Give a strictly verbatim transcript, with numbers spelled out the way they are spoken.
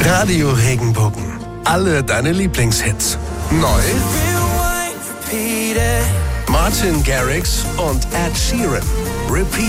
Radio Regenbogen. Alle deine Lieblingshits. Neu Martin Garrix und Ed Sheeran. Repeat.